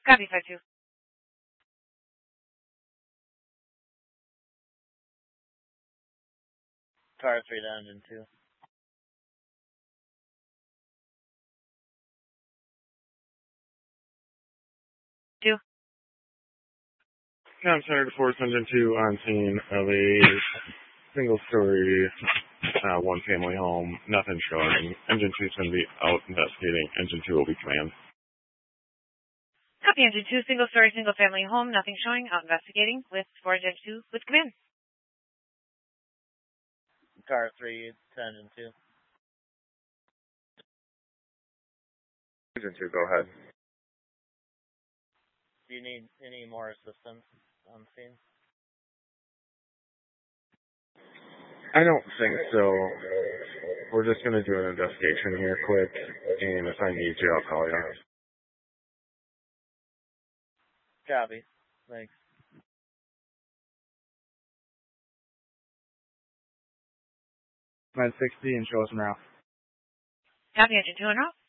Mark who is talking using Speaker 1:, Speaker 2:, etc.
Speaker 1: Copy 5-2.
Speaker 2: Car 3 to engine 2.
Speaker 1: 2.
Speaker 3: I'm sorry, Force Engine 2 on scene of a single-story, one-family home. Nothing showing. Engine 2 is going to be out investigating. Engine 2 will be command.
Speaker 1: Copy Engine 2, single-story, single-family home. Nothing showing. Out investigating with Forge Engine 2 with command.
Speaker 2: Car 3 to engine 2.
Speaker 3: Engine 2, go ahead.
Speaker 2: Do you need any more assistance on scene?
Speaker 3: I don't think so. We're just going to do an investigation here quick, and if I need you, I'll call you.
Speaker 2: Copy. Thanks.
Speaker 4: 960 and show us en route.
Speaker 1: Copy Engine 2 en route.